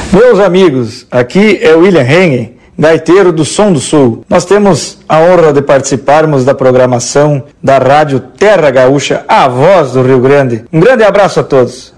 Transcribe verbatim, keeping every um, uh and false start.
Meus amigos, aqui é William Hengen, gaiteiro do Som do Sul. Nós temos a honra de participarmos da programação da Rádio Terra Gaúcha, a voz do Rio Grande. Um grande abraço a todos.